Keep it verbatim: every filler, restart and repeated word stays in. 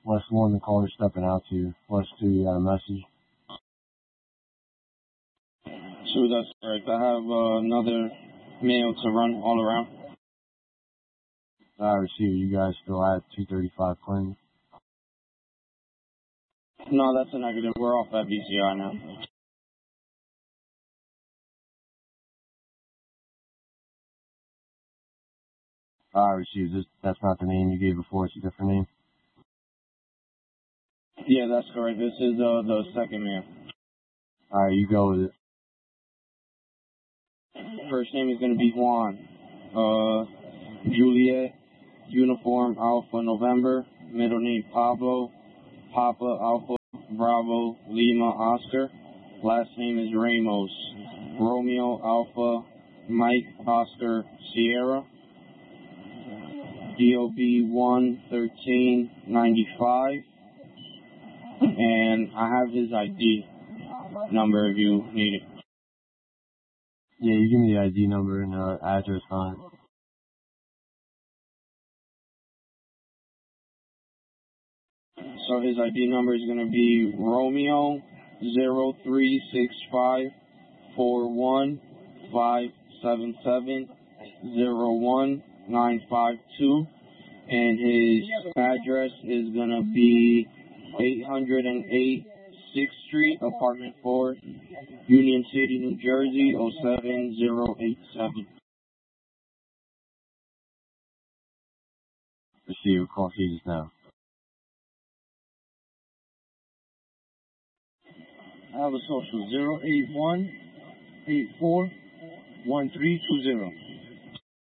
West one, the caller stepping out to you. West two, you got a message? Sure, that's correct. I have uh, another mail to run all around. I received. You guys still at two thirty-five Clinton? No, that's a negative. We're off at B C R now. I received. This, that's not the name you gave before. It's a different name? Yeah, that's correct. This is uh, the second mail. All right, you go with it. First name is going to be Juan. Uh, Juliet, Uniform, Alpha, November. Middle name, Pablo. Papa, Alpha, Bravo, Lima, Oscar. Last name is Ramos. Romeo, Alpha, Mike, Oscar, Sierra. D O B one thirteen ninety-five. And I have his I D number if you need it. Yeah, you give me the I D number and uh, address on it. So his I D number is going to be Romeo zero three six five four one five seven seven zero one nine five two, and his address is going to be eight oh eight sixth Street, Apartment four, Union City, New Jersey, oh seven zero eight seven. Receive. Call Jesus now. I have a social zero eight one eight four one three two zero.